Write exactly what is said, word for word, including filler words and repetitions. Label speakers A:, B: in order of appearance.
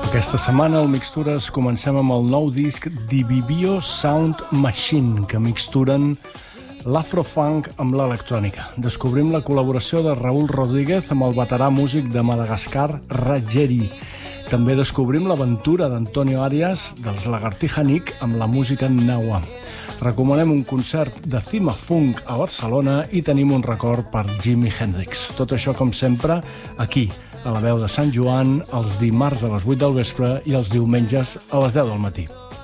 A: Aquesta setmana al Mixtures comencem amb el nou disc Divibio Sound Machine, que mixturen l'afrofunk amb l'electrònica. Descobrim la col·laboració de Raúl Rodríguez amb el veterà músic de Madagascar, Rajeri. També descobrim l'aventura d'Antonio Arias dels Lagartija Nick amb la música naua. Recomanem un concert de Cima Funk a Barcelona i tenim un record per Jimi Hendrix. Tot això, com sempre, aquí, a la veu de Sant Joan, els dimarts a les vuit del vespre i els diumenges a les deu del matí.